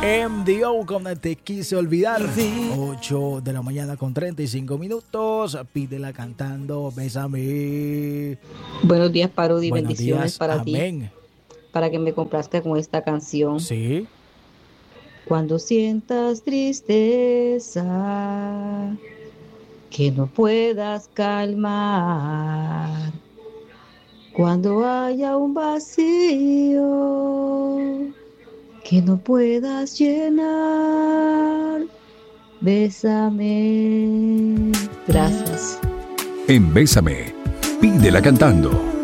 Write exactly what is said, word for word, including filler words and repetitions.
M D O con Te Quise Olvidar. ocho de la mañana con treinta y cinco minutos. Pídela cantando Bésame. Buenos días, Parodi. Buenos Bendiciones días. para Amén. ti. Para que me complaste con esta canción. Sí. Cuando sientas tristeza que no puedas calmar, cuando haya un vacío que no puedas llenar, bésame. Gracias. En Bésame, pídela cantando.